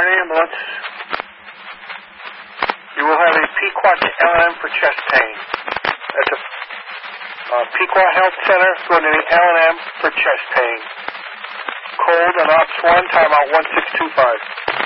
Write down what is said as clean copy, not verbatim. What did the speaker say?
9 ambulance. You will have a Pequot to L&M for chest pain. At the Pequot Health Center, go to the L&M for chest pain. Cold on Ops 1, timeout 1625.